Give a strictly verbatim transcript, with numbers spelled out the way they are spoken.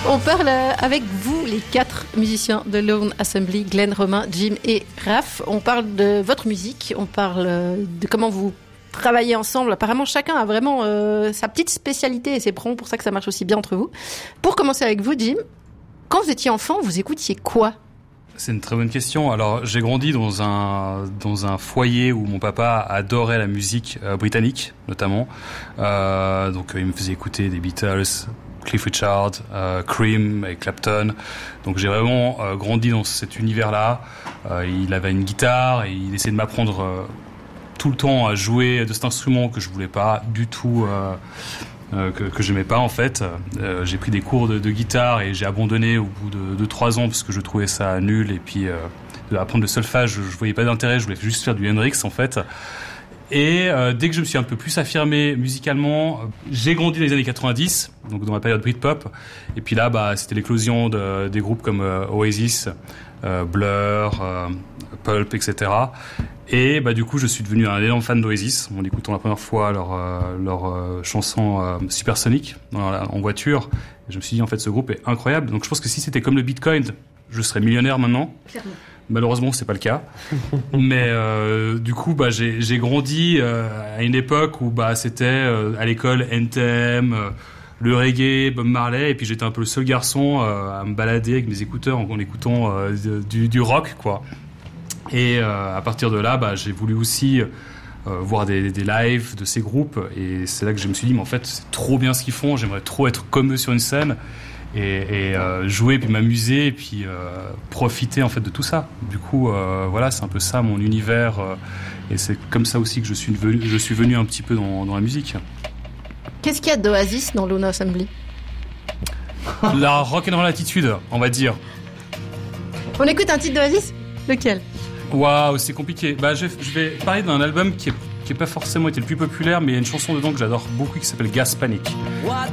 On parle avec vous, les quatre musiciens de Lone Assembly, Glenn, Romain, Jim et Raph. On parle de votre musique, on parle de comment vous travaillez ensemble. Apparemment, chacun a vraiment euh, sa petite spécialité et c'est probablement pour ça que ça marche aussi bien entre vous. Pour commencer avec vous, Jim, quand vous étiez enfant, vous écoutiez quoi ? C'est une très bonne question. Alors, j'ai grandi dans un dans un foyer où mon papa adorait la musique euh, britannique, notamment. Euh, donc, euh, il me faisait écouter des Beatles, Cliff Richard, euh, Cream et Clapton. Donc j'ai vraiment euh, grandi dans cet univers-là. Euh, il avait une guitare et il essayait de m'apprendre euh, tout le temps à jouer de cet instrument que je voulais pas du tout, euh, euh, que, que j'aimais pas en fait. Euh, j'ai pris des cours de, de guitare et j'ai abandonné au bout de, de trois ans parce que je trouvais ça nul et puis euh, apprendre le solfège, je, je voyais pas d'intérêt. Je voulais juste faire du Hendrix en fait. Et euh, dès que je me suis un peu plus affirmé musicalement, j'ai grandi dans les années quatre-vingt-dix, donc dans ma période Britpop. Et puis là, bah, c'était l'éclosion de, des groupes comme euh, Oasis, euh, Blur, euh, Pulp, et cetera. Et bah, du coup, je suis devenu un énorme fan d'Oasis en écoutant la première fois leur, euh, leur euh, chanson euh, Supersonic en, en voiture. Et je me suis dit, en fait, ce groupe est incroyable. Donc je pense que si c'était comme le Bitcoin, je serais millionnaire maintenant. Clairement. Malheureusement, c'est pas le cas. Mais euh, du coup, bah, j'ai, j'ai grandi euh, à une époque où bah, c'était euh, à l'école N T M, euh, le reggae, Bob Marley, et puis j'étais un peu le seul garçon euh, à me balader avec mes écouteurs en, en écoutant euh, du, du rock, quoi. Et euh, à partir de là, bah, j'ai voulu aussi euh, voir des, des lives de ces groupes, et c'est là que je me suis dit, mais en fait, c'est trop bien ce qu'ils font. J'aimerais trop être comme eux sur une scène. Et, et euh, jouer puis m'amuser et puis euh, profiter en fait de tout ça. Du coup euh, voilà, c'est un peu ça mon univers euh, et c'est comme ça aussi que je suis venu, je suis venu un petit peu dans, dans la musique. Qu'est-ce qu'il y a d'Oasis dans Lone Assembly ? La rock'n'roll attitude, on va dire. On écoute un titre d'Oasis ? Lequel ? Waouh, c'est compliqué. Bah je, je vais parler d'un album qui est qui est pas forcément été le plus populaire, mais il y a une chanson dedans que j'adore beaucoup qui s'appelle Gas Panic. What